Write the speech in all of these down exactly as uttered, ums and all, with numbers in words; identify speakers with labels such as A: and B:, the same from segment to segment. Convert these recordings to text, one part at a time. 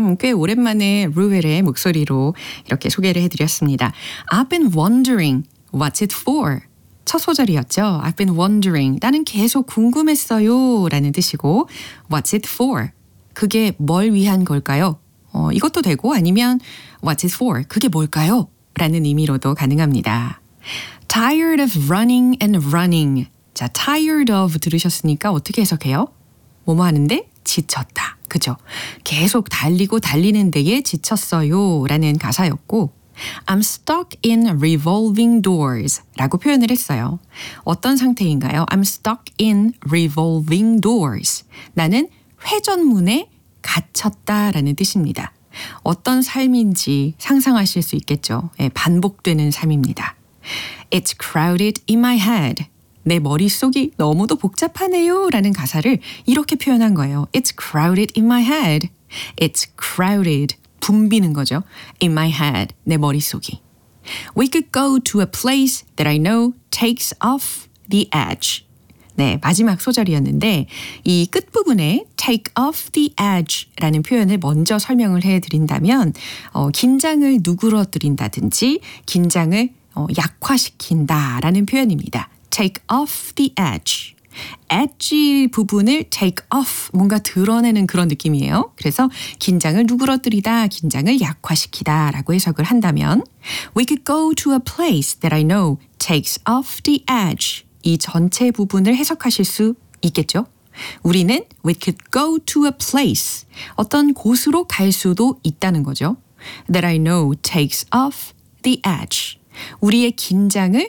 A: 음, 꽤 오랜만에 루웰의 목소리로 이렇게 소개를 해드렸습니다. I've been wondering what's it for? 첫 소절이었죠. I've been wondering. 나는 계속 궁금했어요 라는 뜻이고 what's it for? 그게 뭘 위한 걸까요? 어, 이것도 되고 아니면 what's it for? 그게 뭘까요? 라는 의미로도 가능합니다. Tired of running and running. 자, tired of 들으셨으니까 어떻게 해석해요? 뭐뭐 하는데 지쳤다. 그죠? 계속 달리고 달리는 데에 지쳤어요 라는 가사였고 I'm stuck in revolving doors 라고 표현을 했어요. 어떤 상태인가요? I'm stuck in revolving doors. 나는 회전문에 갇혔다 라는 뜻입니다. 어떤 삶인지 상상하실 수 있겠죠. 예, 반복되는 삶입니다. It's crowded in my head. 내 머릿속이 너무도 복잡하네요 라는 가사를 이렇게 표현한 거예요. It's crowded in my head. It's crowded. 붐비는 거죠. In my head. 내 머릿속이. We could go to a place that I know takes off the edge. 네, 마지막 소절이었는데 이 끝부분에 take off the edge 라는 표현을 먼저 설명을 해드린다면 어, 긴장을 누그러뜨린다든지 긴장을 어, 약화시킨다라는 표현입니다. take off the edge. edge 부분을 take off, 뭔가 드러내는 그런 느낌이에요. 그래서 긴장을 누그러뜨리다, 긴장을 약화시키다 라고 해석을 한다면 We could go to a place that I know takes off the edge. 이 전체 부분을 해석하실 수 있겠죠? 우리는 we could go to a place. 어떤 곳으로 갈 수도 있다는 거죠. That I know takes off the edge. 우리의 긴장을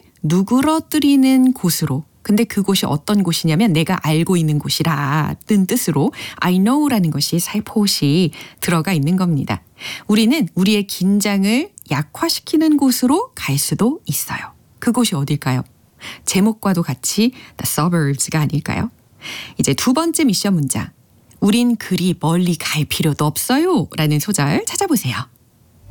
A: 누그러뜨리는 곳으로. 근데 그곳이 어떤 곳이냐면 내가 알고 있는 곳이라는 뜻으로 I know라는 것이 살포시 들어가 있는 겁니다. 우리는 우리의 긴장을 약화시키는 곳으로 갈 수도 있어요. 그곳이 어딜까요? 제목과도 같이 The Suburbs가 아닐까요? 이제 두 번째 미션 문장. 우린 그리 멀리 갈 필요도 없어요 라는 소절 찾아보세요.